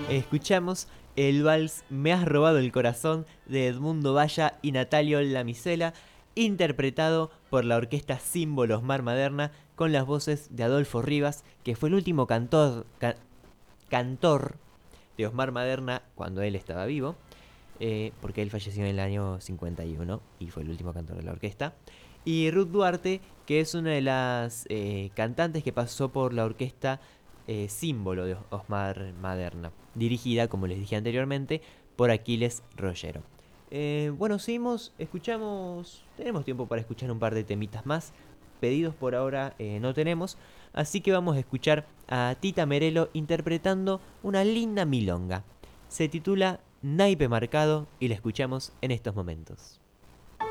Escuchamos el vals Me has robado el corazón de Edmundo Valla y Natalio Lamisela, interpretado por la orquesta Símbolos Mar Maderna con las voces de Adolfo Rivas, que fue el último cantor de Osmar Maderna cuando él estaba vivo, porque él falleció en el año 51 y fue el último cantor de la orquesta. Y Ruth Duarte, que es una de las cantantes que pasó por la orquesta Símbolo de Osmar Maderna, dirigida, como les dije anteriormente, por Aquiles Rollero. Bueno, seguimos, escuchamos, tenemos tiempo para escuchar un par de temitas más. Pedidos por ahora no tenemos, así que vamos a escuchar a Tita Merelo interpretando una linda milonga. Se titula Naipe Marcado y la escuchamos en estos momentos.